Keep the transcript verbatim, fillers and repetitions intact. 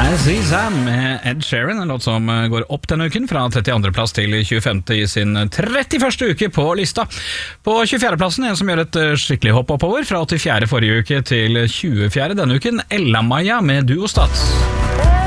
Aziza med Ed Sheeran, en låt som går opp denne uken fra trettiandre plass til tjuefemte i sin trettiførste uke på lista. På tjuefjerde plassen en som gjør et skikkelig hopp oppover fra åttifjerde forrige uke til tjuefjerde denne uken, Ella Maja med Duostat.